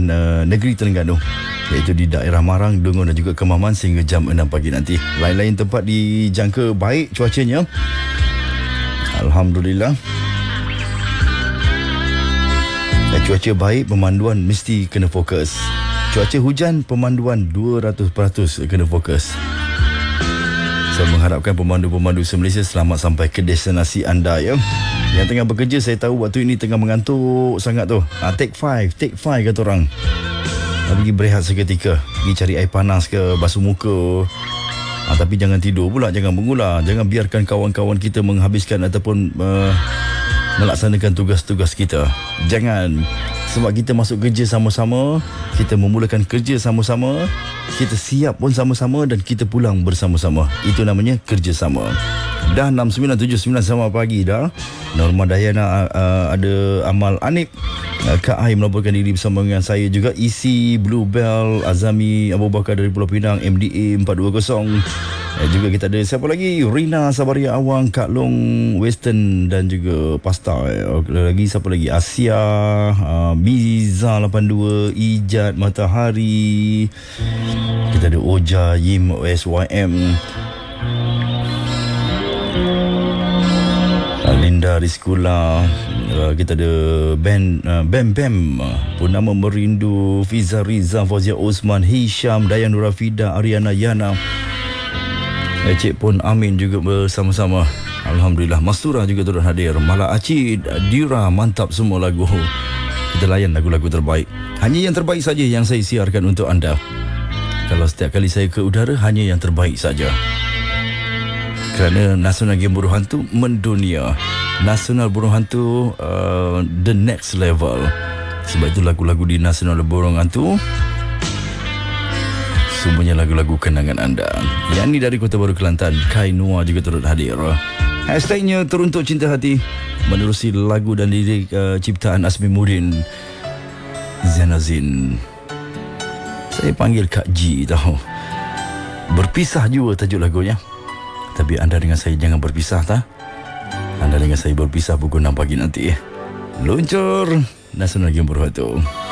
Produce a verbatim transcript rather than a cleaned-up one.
uh, negeri Terengganu, iaitu di daerah Marang, Dungun dan juga Kemaman sehingga jam enam pagi nanti. Lain-lain tempat dijangka baik cuacanya, alhamdulillah. Dan cuaca baik, pemanduan mesti kena fokus. Cuaca hujan, pemanduan dua ratus peratus kena fokus. Saya mengharapkan pemandu-pemandu se-Malaysia selamat sampai ke destinasi anda ya. Yang tengah bekerja, saya tahu waktu ini tengah mengantuk sangat tu. Ha, take five, take five kata orang. Ha, pergi berehat seketika, pergi cari air panas ke, basuh muka. Ha, tapi jangan tidur pula, jangan mengular. Jangan biarkan kawan-kawan kita menghabiskan ataupun uh, melaksanakan tugas-tugas kita. Jangan. Sebab kita masuk kerja sama-sama, kita memulakan kerja sama-sama, kita siap pun sama-sama dan kita pulang bersama-sama. Itu namanya kerjasama. Dah enam sembilan tujuh sembilan sama pagi dah. Norma Dayana uh, ada Amal Anip, uh, Kak Ai melaporkan diri bersama dengan saya juga, Isi, Bluebell, Azami Abu Bakar dari Pulau Pinang, M D A empat dua kosong. Uh, juga kita ada siapa lagi? Rina Sabaria Awang, Kak Long Western dan juga Pasta. Uh, lagi siapa lagi? Asia, uh, Biza lapan dua, Ijat Matahari. Kita ada Oja, Yim, O S Y M, Linda Rizkula. Uh, kita ada Ben uh, Bam Bam, uh, Purnama Merindu, Fiza Riza, Fauzia Osman, Hisham, Dayan Nurafida, Ariana Yana, Encik pun Amin juga bersama-sama. Alhamdulillah. Mastura juga turut hadir. Mala Acid, Dira, mantap semua lagu. Kita layan lagu-lagu terbaik. Hanya yang terbaik saja yang saya siarkan untuk anda. Kalau setiap kali saya ke udara, hanya yang terbaik saja. Kerana Nasional Game Burung Hantu mendunia. Nasional Burung Hantu uh, the next level. Sebab itu lagu-lagu di Nasional Burung Hantu semuanya lagu-lagu kenangan anda. Yang ni dari Kota Baru Kelantan, Kai Noah juga turut hadir. Hashtagnya Teruntuk Cinta Hati, menerusi lagu dan lirik uh, ciptaan Asmi Murin, Zainazin. Saya panggil Kak G tahu. Berpisah juga tajuk lagunya. Tapi anda dengan saya jangan berpisah tak? Anda dengan saya berpisah pukul enam pagi nanti. Luncur Nasional Game Burung Hantu.